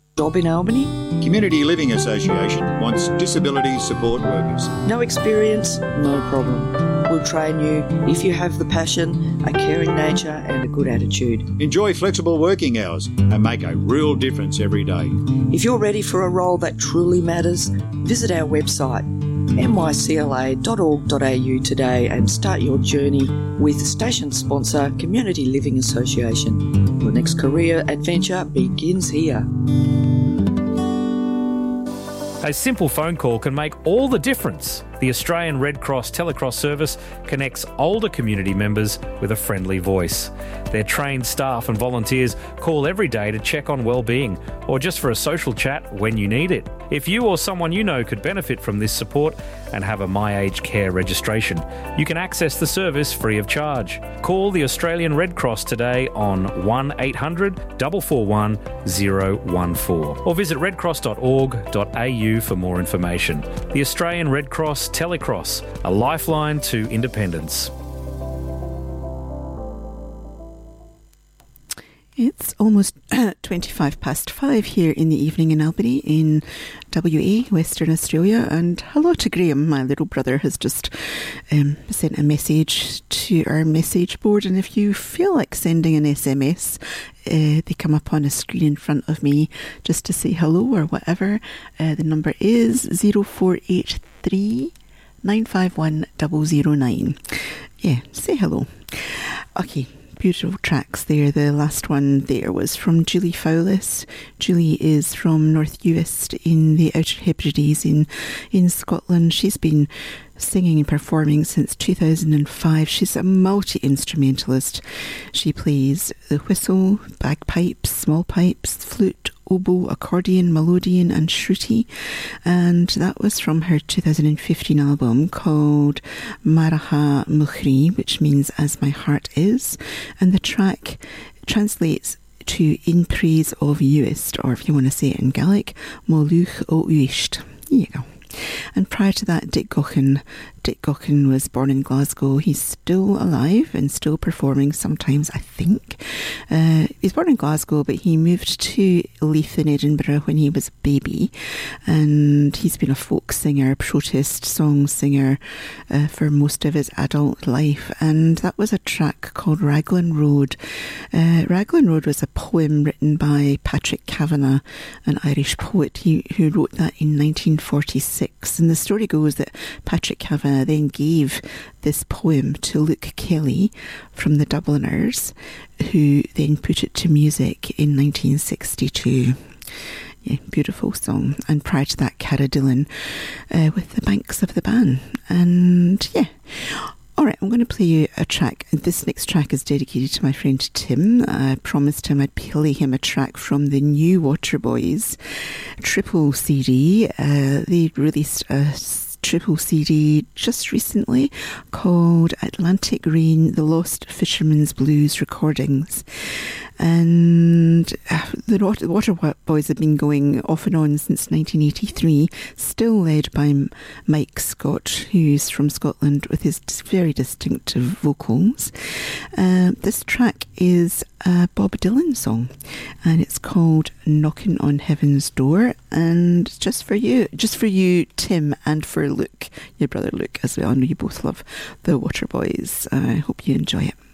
Job in Albany? Community Living Association wants disability support workers. No experience? No problem. We'll train you if you have the passion, a caring nature and a good attitude. Enjoy flexible working hours and make a real difference every day. If you're ready for a role that truly matters, visit our website mycla.org.au today and start your journey with station sponsor Community Living Association. Your next career adventure begins here. A simple phone call can make all the difference. The Australian Red Cross Telecross service connects older community members with a friendly voice. Their trained staff and volunteers call every day to check on well-being or just for a social chat when you need it. If you or someone you know could benefit from this support and have a My Aged Care registration, you can access the service free of charge. Call the Australian Red Cross today on 1800 441 014 or visit redcross.org.au for more information. The Australian Red Cross Telecross, a lifeline to independence. It's almost 5:25 here in the evening in Albany in WA, Western Australia. And hello to Graham. My little brother has just sent a message to our message board. And if you feel like sending an SMS, they come up on a screen in front of me just to say hello or whatever. The number is 0483 951 009. Yeah, say hello. Okay. Beautiful tracks there. The last one there was from Julie Fowlis. Julie is from North Uist in the Outer Hebrides in Scotland. She's been singing and performing since 2005. She's a multi-instrumentalist. She plays the whistle, bagpipes, small pipes, flute, oboe, accordion, melodeon and shruti. And that was from her 2015 album called Maraha Mukhri, which means As My Heart Is. And the track translates to In Praise of Uist, or if you want to say it in Gaelic, Moluch o Uist. There you go. And prior to that, Dick Gaughan. Dick Gaughan was born in Glasgow. He's still alive and still performing sometimes, I think. He's born in Glasgow, but he moved to Leith in Edinburgh when he was a baby. And he's been a folk singer, protest song singer for most of his adult life. And that was a track called Raglan Road. Raglan Road was a poem written by Patrick Kavanagh, an Irish poet who wrote that in 1946. And the story goes that Patrick Kavanagh then gave this poem to Luke Kelly from the Dubliners, who then put it to music in 1962. Yeah, beautiful song. And prior to that, Cara Dillon with The Banks of the Bann. And yeah. All right, I'm going to play you a track. This next track is dedicated to my friend Tim. I promised him I'd play him a track from the new Waterboys triple CD. They released a triple CD just recently called Atlantic Rain, The Lost Fisherman's Blues Recordings. And the Waterboys have been going off and on since 1983, still led by Mike Scott, who's from Scotland with his very distinctive vocals. This track is a Bob Dylan song, and it's called Knocking on Heaven's Door. And just for you, Tim, and for Luke, your brother Luke as well. I know you both love the Waterboys. I hope you enjoy it.